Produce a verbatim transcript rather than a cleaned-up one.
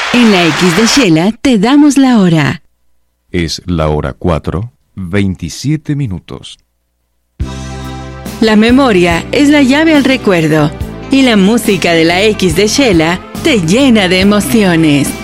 En la X de Shela te damos la hora. Es la hora cuatro, veintisiete minutos. La memoria es la llave al recuerdo y la música de la X de Shela te llena de emociones.